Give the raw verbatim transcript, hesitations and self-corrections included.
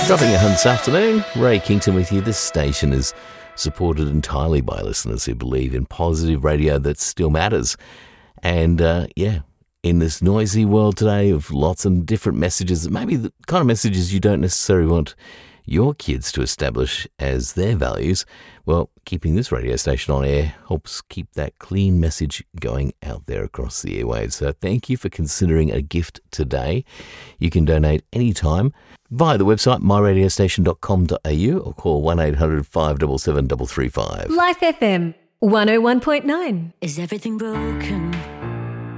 Dropping a hint this afternoon, Ray Kington with you. This station is supported entirely by listeners who believe in positive radio that still matters. And uh, yeah, in this noisy world today of lots of different messages, maybe the kind of messages you don't necessarily want your kids to establish as their values, well, keeping this radio station on air helps keep that clean message going out there across the airwaves. So thank you for considering a gift today. You can donate anytime via the website my radio station dot com dot a u or call one eight hundred five seven seven three three five. Life F M one oh one point nine. Is everything broken?